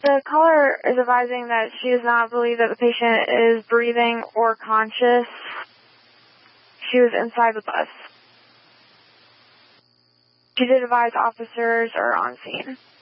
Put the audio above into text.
The caller is advising that she does not believe that the patient is breathing or conscious. She was inside the bus. She did advise officers are on scene.